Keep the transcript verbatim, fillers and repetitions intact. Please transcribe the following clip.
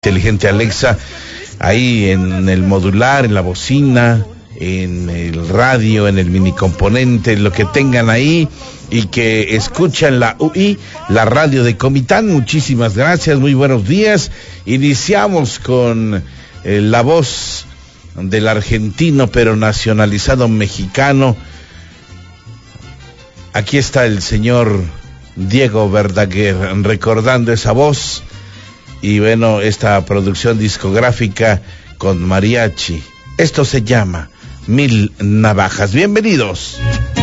inteligente Alexa, ahí en el modular, en la bocina, en el radio, en el mini componente, lo que tengan ahí y que escuchan la U I, la radio de Comitán. Muchísimas gracias, muy buenos días. Iniciamos con eh, la voz del argentino pero nacionalizado mexicano. Aquí está el señor Diego Verdaguer recordando esa voz y bueno, esta producción discográfica con mariachi. Esto se llama Mil Navajas. Bienvenidos.